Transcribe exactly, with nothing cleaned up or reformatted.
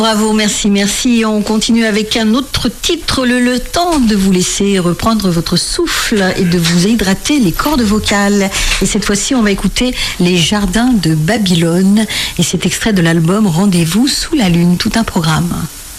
Bravo, merci, merci. On continue avec un autre titre, le, le temps de vous laisser reprendre votre souffle et de vous hydrater les cordes vocales. Et cette fois-ci, on va écouter Les Jardins de Babylone. Et cet extrait de l'album Rendez-vous sous la lune, tout un programme.